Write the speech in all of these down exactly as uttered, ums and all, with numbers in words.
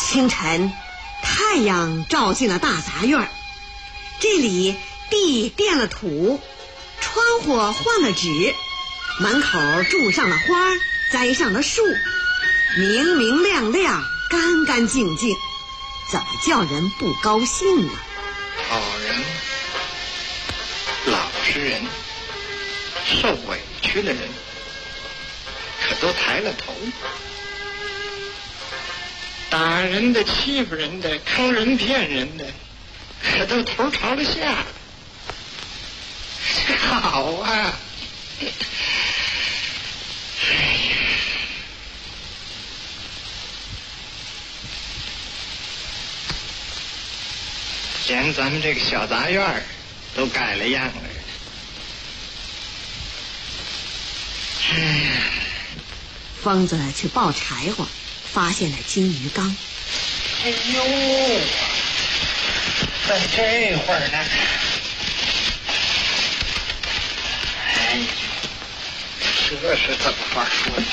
清晨，太阳照进了大杂院，这里地垫了土，窗户换了纸，门口种上了花，栽上了树，明明亮亮，干干净净，怎么叫人不高兴呢？ 好人、老实人、受委屈的人，可都抬了头。打人的、欺负人的、坑人骗人的，可都头朝了下。好啊！哎呀，连咱们这个小杂院儿都改了样了。哎呀， 疯子去抱柴火，发现了金鱼缸。 哎呦，在这会儿呢。哎，这是怎么话说的？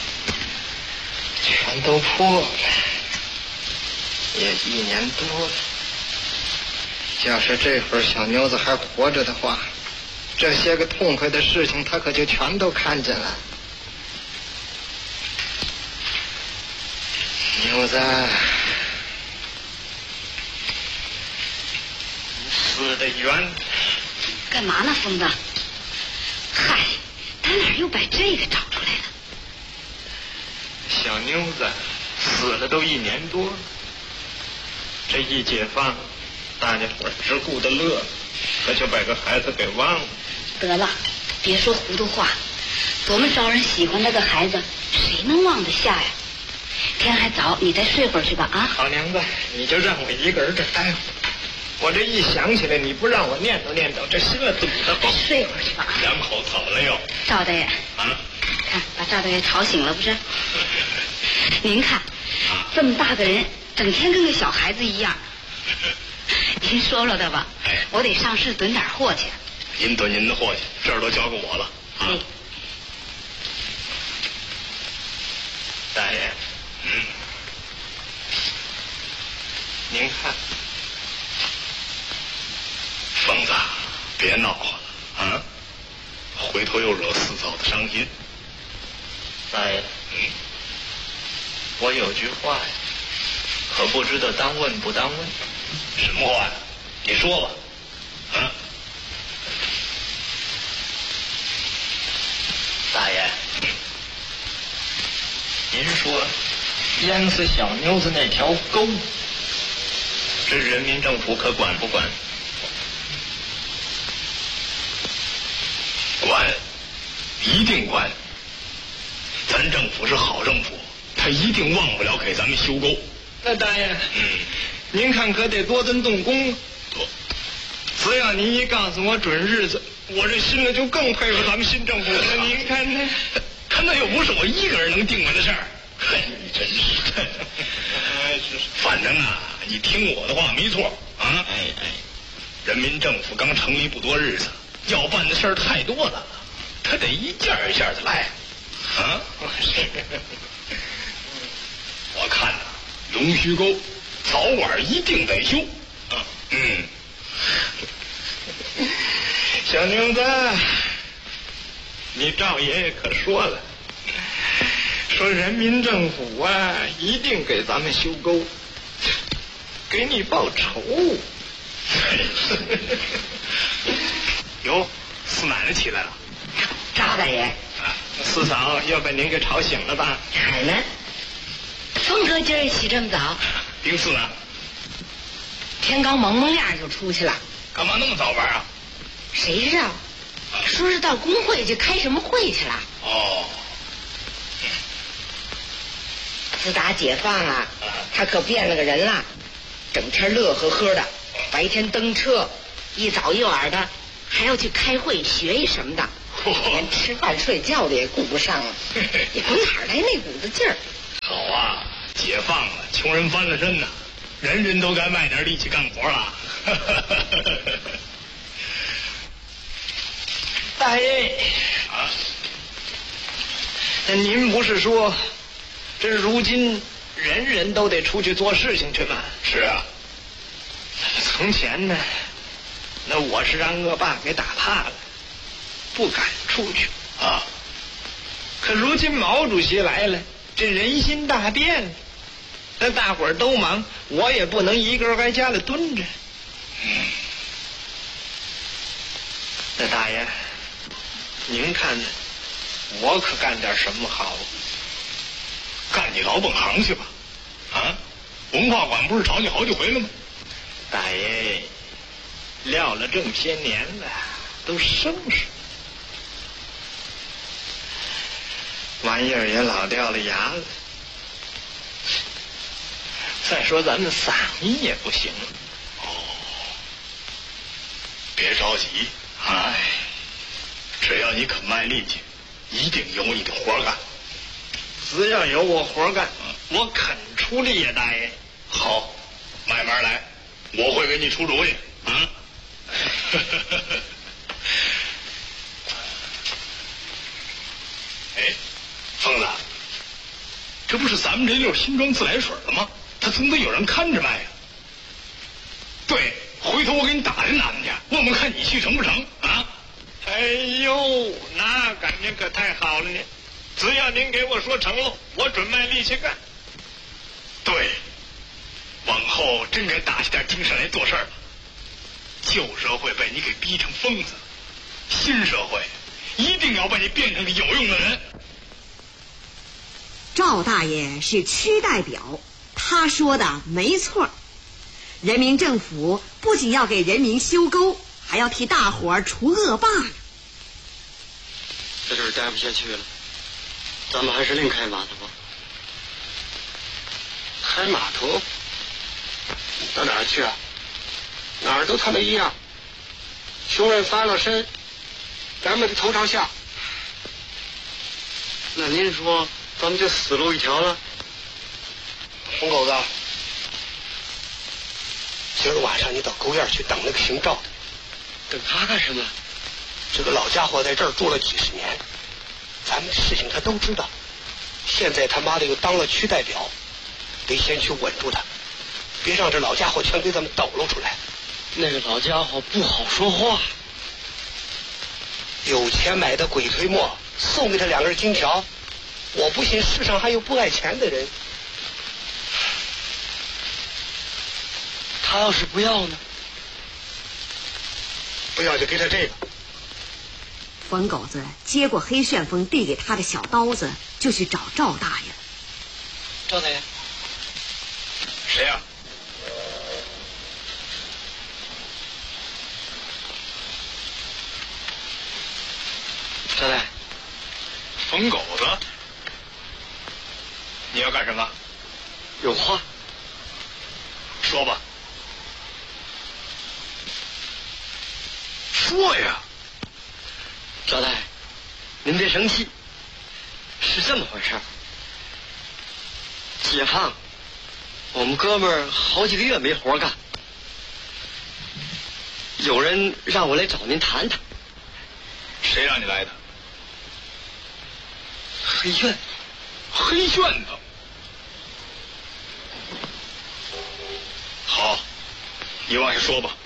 全都破了，也一年多了。要是这会儿小妞子还活着的话，这些个痛快的事情她可就全都看见了。妞子，死得冤。 干嘛呢，疯子？嗨，他哪又把这个找出来了？ 小妞子死了都一年多，这一解放，大家伙只顾得乐，可就把个孩子给忘了。 得了，别说糊涂话，多么招人喜欢那个孩子，谁能忘得下呀？天还早，你再睡会儿去吧啊！ 好娘子，你就让我一个人这待会儿。我这一想起来，你不让我念叨念叨，这心里堵得慌。 睡会儿去吧。 两口子走了又。 赵大爷啊， 看把赵大爷吵醒了不是？您看， 啊， 这么大个人，整天跟个小孩子一样。您说说他吧， 哎， 我得上市囤点货去。 您囤您的货去，这儿都交给我了啊。 哎， 大爷， 嗯， 您看， 疯子，别闹了啊，回头又惹四嫂子伤心。 大爷， 嗯， 我有句话呀，可不知道当问不当问。 什么话呀？你说吧。啊， 大爷，您说淹死小妞子那条沟，这人民政府可管不管？ 管，一定管。咱政府是好政府，他一定忘不了给咱们修沟。 那大爷， 嗯， 您看可得多顿动工啊！ 多， 只要您一告诉我准日子，我这心里就更佩服咱们新政府了。您看呢？ 可那又不是我一个人能定下的事儿。嘿，你真是的。 哎，是。 反正啊，你听我的话没错啊。 哎哎， 人民政府刚成立不多日子，要办的事儿太多了，他得一件一件的来。啊， 是。 我看呐、啊，龙须沟早晚一定得修。啊，嗯。 小妞子，你赵爷爷可说了，说人民政府啊一定给咱们修沟，给你报仇。 哟，四奶奶起来了。 赵大爷， 四嫂要把您给吵醒了吧？ 哪儿呢？峰哥今儿起这么早？ 丁四呢？ 天刚蒙蒙亮就出去了。 干嘛那么早玩啊？ 谁知道？说是到工会去开什么会去了。 哦， 自打解放啊，他可变了个人了，整天乐呵呵的，白天蹬车，一早一晚的，还要去开会学艺什么的，连吃饭睡觉的也顾不上了。也不哪来那股子劲儿。 好啊，解放了，穷人翻了身呐，人人都该卖点力气干活了。 大爷啊， 那您不是说，这如今人人都得出去做事情去嘛。 是啊。 从前呢，那我是让恶霸给打怕了，不敢出去啊。 可如今毛主席来了，这人心大变了，那大伙儿都忙，我也不能一个人在家里蹲着。 嗯。 那大爷，您看呢？我可干点什么好？ 干你老本行去吧。啊，文化馆不是找你好几回了吗？ 大爷，撂了这么些年了，都生疏，玩意儿也老掉了牙了。再说咱们嗓音也不行。 哦，别着急，哎，只要你肯卖力气，一定有你的活干。 只要有我活干，我肯出力呀，大爷。 好，慢慢来，我会给你出主意。啊。哎，疯子，这不是咱们这溜新装自来水了吗？他总得有人看着卖呀。对，回头我给你打听打听去，问问看你去成不成啊？ 哎呦，那感觉可太好了呢！只要您给我说成了，我准卖力气干。 对，往后真该打起点精神来做事儿了。旧社会被你给逼成疯子，新社会一定要把你变成个有用的人。 赵大爷是区代表，他说的没错。人民政府不仅要给人民修沟，还要替大伙儿除恶霸呢。 在这儿待不下去了，咱们还是另开码头吧。开码头？到哪儿去啊？哪儿都他妈一样。穷人翻了身，咱们的头朝下。那您说，咱们就死路一条了？ 红狗子，今儿晚上你到沟院去等那个姓赵的。 等他干什么？ 这个老家伙在这儿住了几十年，咱们的事情他都知道。现在他妈的又当了区代表，得先去稳住他，别让这老家伙全给咱们抖搂出来。 那个老家伙不好说话， 有钱买的鬼推磨，送给他两根金条，我不信世上还有不爱钱的人。 他要是不要呢？ 不要就给他这个。 冯狗子接过黑旋风递给他的小刀子，就去找赵大爷。 赵大爷， 谁呀、啊？ 赵大爷， 疯狗子，你要干什么？ 有话说吧。说呀。 赵大爷，您别生气，是这么回事儿。解放，我们哥们儿好几个月没活干，有人让我来找您谈谈。 谁让你来的？ 黑旋， 黑旋风。好，你往下说吧。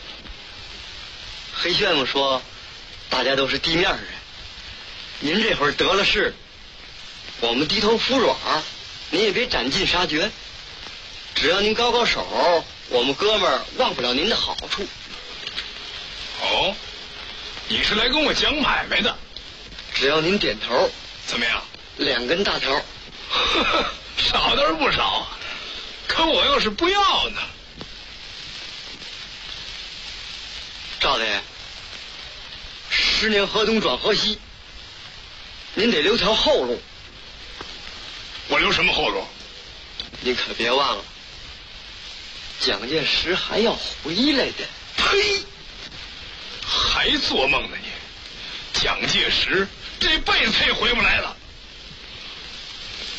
黑旋风说，大家都是地面人，您这会儿得了势，我们低头服软，您也别斩尽杀绝，只要您高高手，我们哥们儿忘不了您的好处。 哦，你是来跟我讲买卖的？ 只要您点头， 怎么样？ 两根大头。 呵呵，少倒是不少，可我要是不要呢？ 赵大爷，十年河东转河西，您得留条后路。 我留什么后路？ 您可别忘了，蒋介石还要回来的。 呸！还做梦呢你！蒋介石这辈子他也回不来了。